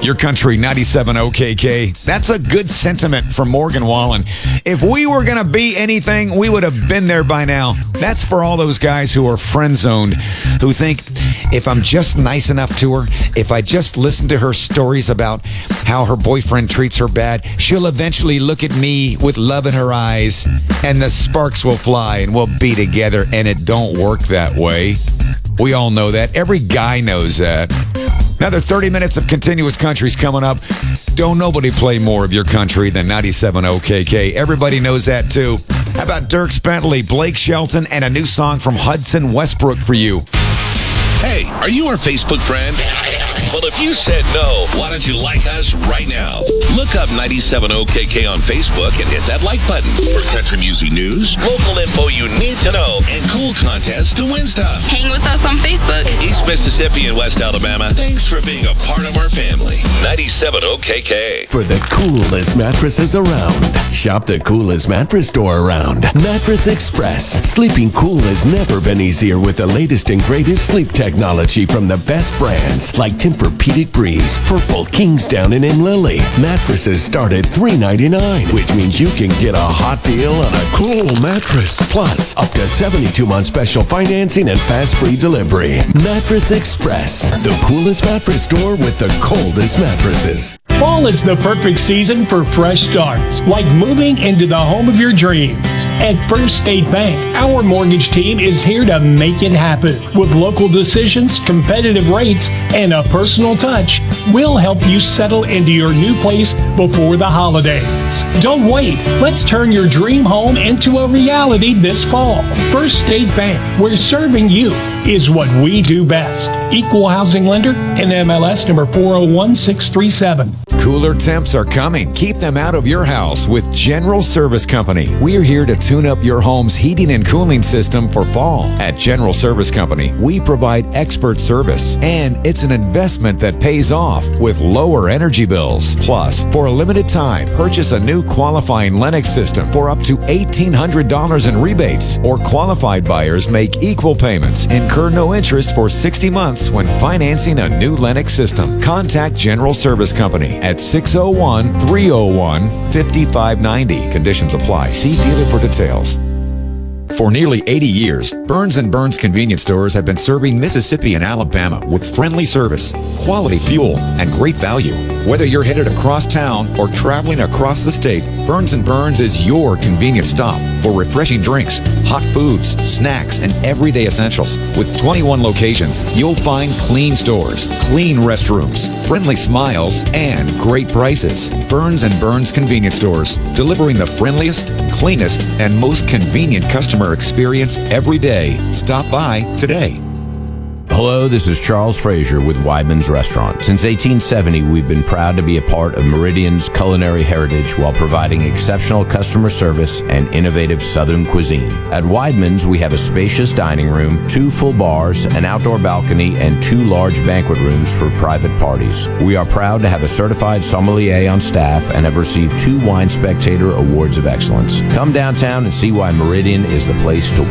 Your Country 97 OKK. That's a good sentiment from Morgan Wallen. If we were going to be anything, we would have been there by now. That's for all those guys who are friend-zoned, who think, if I'm just nice enough to her, if I just listen to her stories about how her boyfriend treats her bad, she'll eventually look at me with love in her eyes, and the sparks will fly, and we'll be together, and it don't work that way. We all know that. Every guy knows that. Another 30 minutes of continuous country's coming up. Don't nobody play more of your country than 97 OKK. Everybody knows that, too. How about Dierks Bentley, Blake Shelton, and a new song from Hudson Westbrook for you? Hey, are you our Facebook friend? Well, if you said no, why don't you like us right now? Look up 97OKK on Facebook and hit that like button for country music news, local info you need to know, and cool contests to win stuff. Hang with us on Facebook. East Mississippi and West Alabama, thanks for being a part of our family. 97OKK. For the coolest mattresses around, shop the coolest mattress store around. Mattress Express. Sleeping cool has never been easier with the latest and greatest sleep technology from the best brands like Tempur-Pedic Breeze, Purple, Kingsdown, and M-Lily. Mattresses start at $399, which means you can get a hot deal on a cool mattress. Plus, up to 72-month special financing and fast free delivery. Mattress Express, the coolest mattress store with the coldest mattresses. Fall is the perfect season for fresh starts, like moving into the home of your dreams. At First State Bank, our mortgage team is here to make it happen. With local decisions, competitive rates, and a personal touch, we'll help you settle into your new place before the holidays. Don't wait. Let's turn your dream home into a reality this fall. First State Bank, where serving you is what we do best. Equal housing lender, NMLS number 401637. Cooler temps are coming. Keep them out of your house with General Service Company. We're here to tune up your home's heating and cooling system for fall. At General Service Company, we provide expert service, and it's an investment that pays off with lower energy bills. Plus, for a limited time, purchase a new qualifying Lennox system for up to $1,800 in rebates, or qualified buyers make equal payments, incur no interest for 60 months when financing a new Lennox system. Contact General Service Company at 601-301-5590. Conditions apply. See dealer for details. For nearly 80 years, Burns & Burns convenience stores have been serving Mississippi and Alabama with friendly service, quality fuel, and great value. Whether you're headed across town or traveling across the state, Burns & Burns is your convenient stop for refreshing drinks, hot foods, snacks, and everyday essentials. With 21 locations, you'll find clean stores, clean restrooms, friendly smiles, and great prices. Burns & Burns convenience stores, delivering the friendliest, cleanest, and most convenient customer experience every day. Stop by today. Hello, this is Charles Frazier with Weidman's Restaurant. Since 1870, we've been proud to be a part of Meridian's culinary heritage while providing exceptional customer service and innovative Southern cuisine. At Weidman's, we have a spacious dining room, 2 full bars, an outdoor balcony, and 2 large banquet rooms for private parties. We are proud to have a certified sommelier on staff and have received 2 Wine Spectator Awards of Excellence. Come downtown and see why Meridian is the place to